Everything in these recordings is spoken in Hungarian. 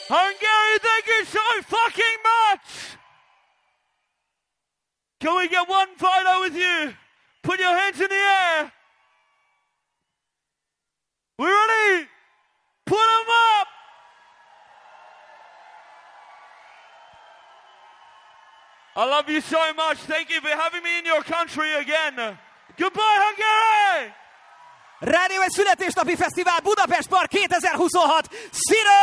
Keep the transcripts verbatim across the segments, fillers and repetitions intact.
Hungary, thank you so fucking much! Can we get one photo with you? Put your hands in the air. We ready? Put them up! I love you so much. Thank you for having me in your country again. Goodbye, Hungary! Rádió egy születésnapi fesztivál Budapest Park kétezer-huszonhat. Színön!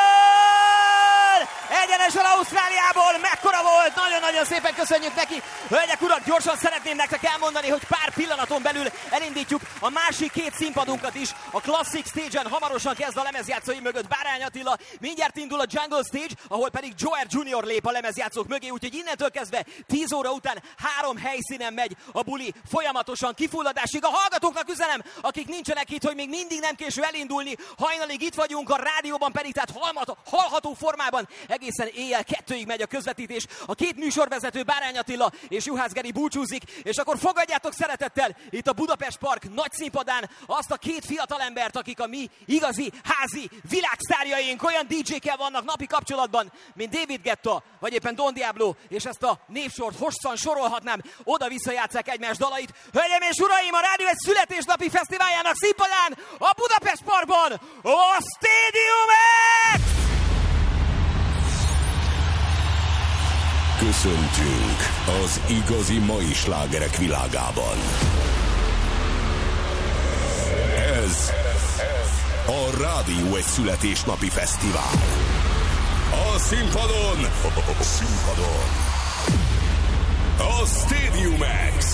Egyenesen Ausztráliából, mekkora volt, nagyon-nagyon szépen köszönjük neki. Hölgyek, urak, gyorsan szeretném nektek elmondani, hogy pár pillanaton belül elindítjuk a másik két színpadunkat is. A Classic Stage-en hamarosan kezd a lemezjátszói mögött Bárány Attila, mindjárt indul a Jungle Stage, ahol pedig Joer junior lép a lemezjátszók mögé, úgyhogy innentől kezdve tíz óra után három helyszínen megy a buli folyamatosan kifulladásig. A hallgatóknak üzenem, akik nincsenek itt, hogy még mindig nem késő elindulni, hajnalig itt vagyunk, a rádióban pedig, tehát hallható, hallható formában egészen éjjel kettőig megy a közvetítés. A két műsorvezető Bárány Attila és Juhász Geri búcsúzik, és akkor fogadjátok szeretettel itt a Budapest Park nagy színpadán azt a két fiatalembert, akik a mi igazi házi világsztárjaink, olyan dé dzsékkel vannak napi kapcsolatban, mint David Guetta, vagy éppen Don Diablo, és ezt a névsort hosszan sorolhatnám, oda-vissza játsszák egymás dalait. Hölgyeim és uraim, a rádió egy születésnapi fesztiváljának színpadán, a Budapest Parkban, a Stadium X! Köszöntünk az igazi mai slágerek világában. Ez a Rádió egy születésnapi fesztivál. A színpadon, a színpadon, a Stadium X.